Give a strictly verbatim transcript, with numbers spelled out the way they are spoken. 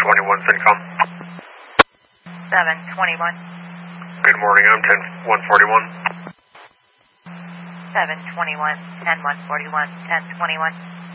twenty-one, CENTCOM. seven twenty-one. Good morning, I'm ten one forty-one. seven twenty-one, ten one forty-one, ten twenty-one.